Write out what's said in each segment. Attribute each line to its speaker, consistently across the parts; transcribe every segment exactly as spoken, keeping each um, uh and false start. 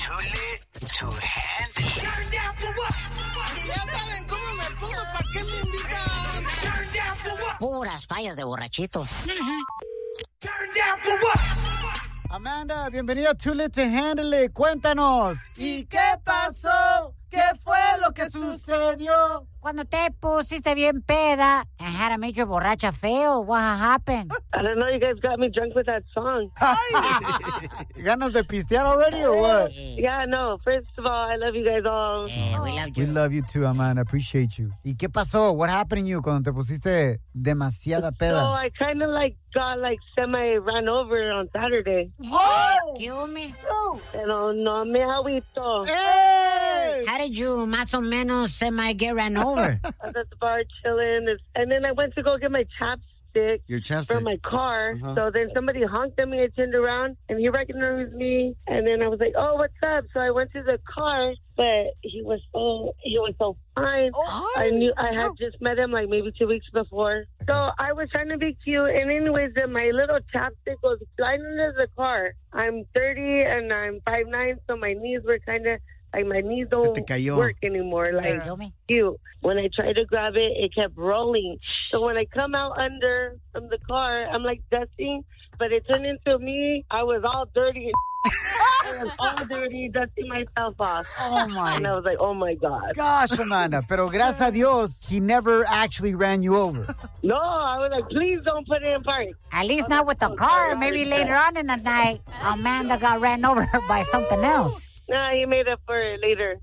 Speaker 1: Too lit to handle. Turn down for what? Si ya saben cómo me pongo, ¿para qué me invitan? Turn down for what?
Speaker 2: Puras fallas de borrachito.
Speaker 1: Turn down for what?
Speaker 3: Amanda, bienvenida a Too Lit to Handle It. Cuéntanos. ¿Y qué pasó? ¿Qué fue lo que sucedió?
Speaker 2: Cuando te pusiste bien peda and had a major borracha fail, what happened?
Speaker 4: I don't know, you guys got me drunk with that song.
Speaker 3: ¿Ganas de pistear already or what?
Speaker 4: Yeah, no, first of all, I love you guys all.
Speaker 2: Yeah, we love you.
Speaker 3: We love you too, Amanda. Appreciate you. ¿Y qué pasó? What happened to you cuando te pusiste demasiada peda?
Speaker 4: So I kind of like got like semi ran over on Saturday.
Speaker 2: Oh! Kill me.
Speaker 4: Pero no me agüito.
Speaker 3: Hey!
Speaker 2: How did you más o menos semi get ran over?
Speaker 4: I was at the bar chilling, and then I went to go get my chapstick.
Speaker 3: Your chapstick.
Speaker 4: For my car.
Speaker 3: Uh-huh.
Speaker 4: So then somebody honked at me. I turned around and he recognized me. And then I was like, "Oh, what's up?" So I went to the car, but he was so he was so fine.
Speaker 3: Oh,
Speaker 4: I knew I had just met him like maybe two weeks before. So I was trying to be cute. And anyways, then my little chapstick was flying into the car. I'm thirty and I'm five nine, so my knees were kind of. Like, my knees don't work anymore. Like, cute. When I tried to grab it, it kept rolling. So when I come out under from the car, I'm, like, dusting. But it turned into me. I was all dirty. I was all dirty, dusting myself off.
Speaker 3: Oh, my.
Speaker 4: And I was like, oh, my God.
Speaker 3: Gosh, Amanda. Pero gracias a Dios, he never actually ran you over.
Speaker 4: No, I was like, please don't put it in park.
Speaker 2: At least not with the car. Maybe later on in the night, Amanda got ran over by something else.
Speaker 4: Nah, he made up for it later.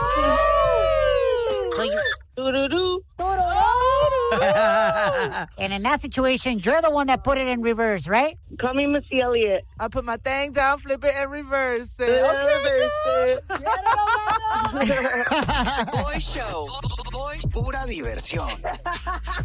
Speaker 2: So you...
Speaker 4: Doo-doo-doo.
Speaker 2: And in that situation, you're the one that put it in reverse, right?
Speaker 4: Call me Missy Elliott.
Speaker 5: I put my thing down, flip it, and reverse it.
Speaker 4: Yeah,
Speaker 5: Okay,
Speaker 4: reverse it.
Speaker 1: Boy Show. Pura diversión.